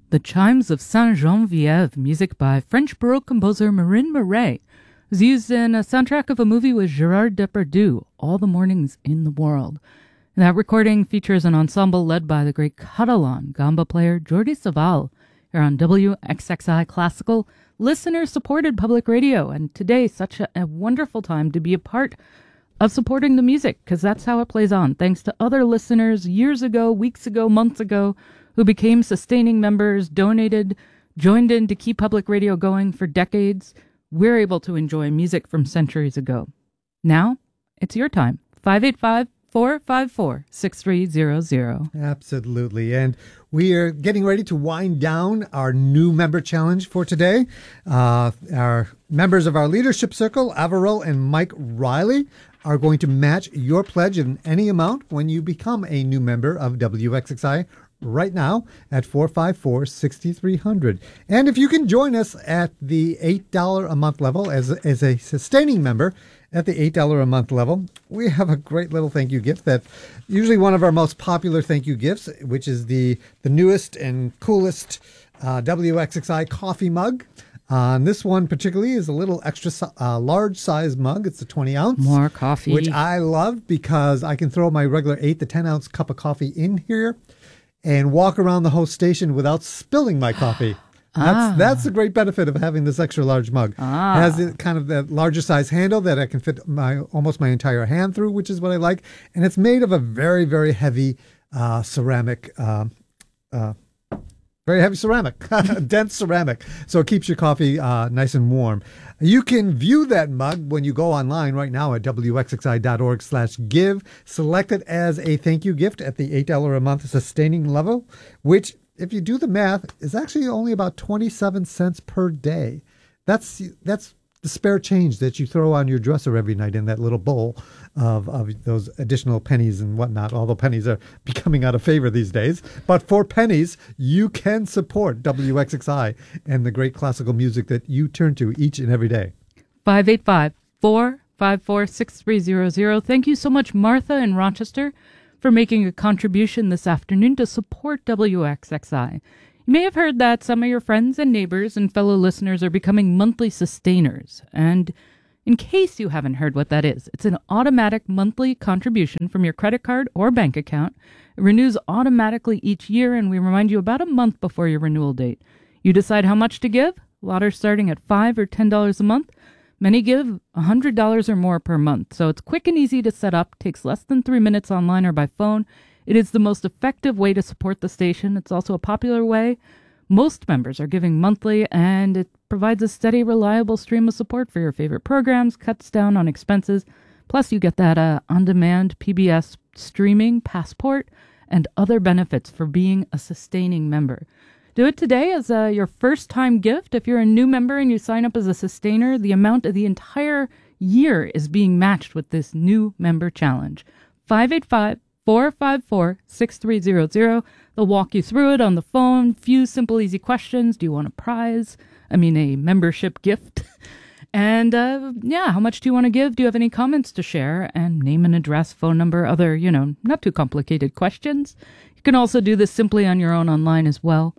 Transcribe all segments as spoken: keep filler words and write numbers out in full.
The Chimes of Saint-Geneviève, music by French Baroque composer Marin Marais, was used in a soundtrack of a movie with Gerard Depardieu, All the Mornings in the World. And that recording features an ensemble led by the great Catalan gamba player Jordi Savall, here on W X X I Classical, listener-supported public radio. And today, such a, a wonderful time to be a part of supporting the music, because that's how it plays on, thanks to other listeners years ago, weeks ago, months ago, who became sustaining members, donated, joined in to keep public radio going for decades. We're able to enjoy music from centuries ago. Now, it's your time. five eight five, four five four, six three zero zero. Absolutely. And we are getting ready to wind down our new member challenge for today. Uh, our members of our leadership circle, Averill and Mike Riley, are going to match your pledge in any amount when you become a new member of W X X I right now at four five four, six three zero zero. And if you can join us at the eight dollars a month level as, as a sustaining member at the eight dollars a month level, we have a great little thank you gift that usually one of our most popular thank you gifts, which is the, the newest and coolest uh, W X X I coffee mug. Uh, and this one particularly is a little extra uh, large size mug. It's a twenty ounce. More coffee. Which I love because I can throw my regular eight to ten ounce cup of coffee in here and walk around the whole station without spilling my coffee. That's ah. that's the great benefit of having this extra large mug. Ah. It has the, kind of that larger size handle that I can fit my almost my entire hand through, which is what I like. And it's made of a very, very heavy uh, ceramic, uh, uh, very heavy ceramic, dense ceramic. So it keeps your coffee uh, nice and warm. You can view that mug when you go online right now at W X X I dot org slash give. Select it as a thank you gift at the eight dollars a month sustaining level, which, if you do the math, is actually only about twenty-seven cents per day. That's that's the spare change that you throw on your dresser every night in that little bowl of, of those additional pennies and whatnot, although pennies are becoming out of favor these days. But for pennies, you can support W X X I and the great classical music that you turn to each and every day. five eight five, four five four, six three zero zero. Thank you so much, Martha in Rochester, for making a contribution this afternoon to support W X X I. You may have heard that some of your friends and neighbors and fellow listeners are becoming monthly sustainers. And in case you haven't heard what that is, it's an automatic monthly contribution from your credit card or bank account. It renews automatically each year, and we remind you about a month before your renewal date. You decide how much to give. A lot are starting at five dollars or ten dollars a month. Many give one hundred dollars or more per month, so it's quick and easy to set up, takes less than three minutes online or by phone. It is the most effective way to support the station. It's also a popular way. Most members are giving monthly, and it provides a steady, reliable stream of support for your favorite programs, cuts down on expenses. Plus, you get that uh, on-demand P B S streaming passport and other benefits for being a sustaining member. Do it today as uh, your first-time gift. If you're a new member and you sign up as a sustainer, the amount of the entire year is being matched with this new member challenge. five eight five, four five four, six three zero zero. They'll walk you through it on the phone. Few simple, easy questions. Do you want a prize? I mean, a membership gift. And, uh, yeah, how much do you want to give? Do you have any comments to share? And name and address, phone number, other, you know, not too complicated questions. You can also do this simply on your own online as well.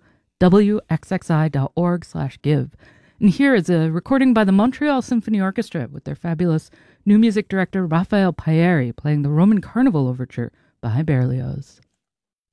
W X X I dot org slash give. And here is a recording by the Montreal Symphony Orchestra with their fabulous new music director Raphael Pieri playing the Roman Carnival Overture by Berlioz.